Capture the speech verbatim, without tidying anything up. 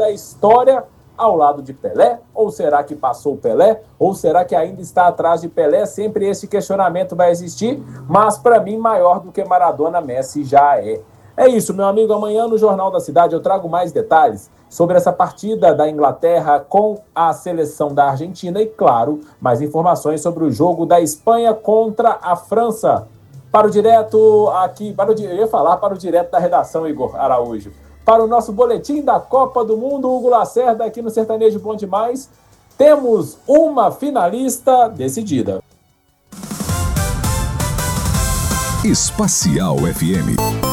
da história ao lado de Pelé? Ou será que passou o Pelé? Ou será que ainda está atrás de Pelé? Sempre esse questionamento vai existir, mas para mim maior do que Maradona, Messi já é. É isso, meu amigo. Amanhã no Jornal da Cidade eu trago mais detalhes sobre essa partida da Inglaterra com a seleção da Argentina e, claro, mais informações sobre o jogo da Espanha contra a França. Para o direto aqui, para o, eu ia falar para o direto da redação, Igor Araújo. Para o nosso boletim da Copa do Mundo, Hugo Lacerda, aqui no Sertanejo Bom Demais, temos uma finalista decidida. Espacial F M.